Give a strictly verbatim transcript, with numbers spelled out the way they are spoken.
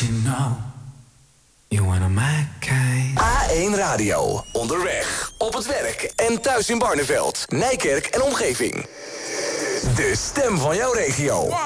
you know you wanna my kind. A één Radio. Onderweg, op het werk en thuis in Barneveld, Nijkerk en omgeving. De stem van jouw regio.